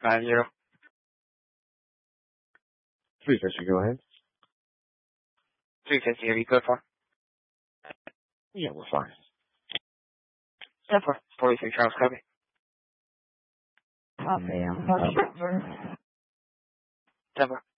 50. 350, go ahead. 350, are you good for? Yeah, we're fine. 10-4. 43 Charles, copy. Copy. I'm 10-4.